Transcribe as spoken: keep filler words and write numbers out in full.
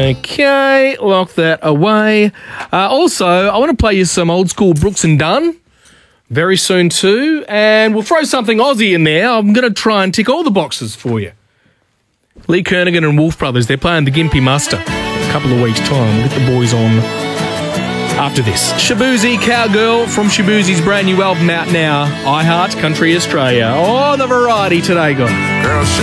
Okay, lock that away. Uh, also, I want to play you some old school Brooks and Dunn very soon too, and we'll throw something Aussie in there. I'm going to try and tick all the boxes for you. Lee Kernaghan and Wolf Brothers, they're playing the Gympie Muster in a couple of weeks' time. We'll get the boys on after this. Shaboozey Cowgirl from Shaboozey's brand new album out now. iHeart Country Australia. Oh, the variety today, guys.